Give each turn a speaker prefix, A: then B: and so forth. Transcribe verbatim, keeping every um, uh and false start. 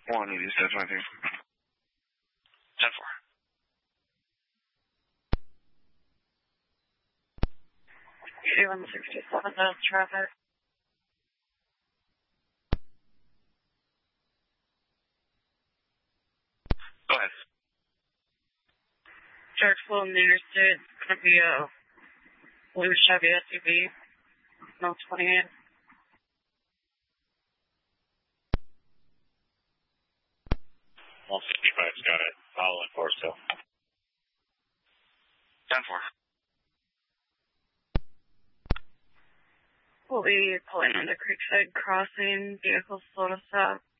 A: One of these dead twenty. ten four.
B: eighty-one sixty-seven, that's traffic.
A: Go ahead.
B: Direct flow in the interstate. It's going to be a blue Chevy S U V. No twenty-eight.
C: one sixty-five's got it. Following four still.
A: ten four.
B: We'll be pulling into Creekside Crossing. Vehicles slow to stop.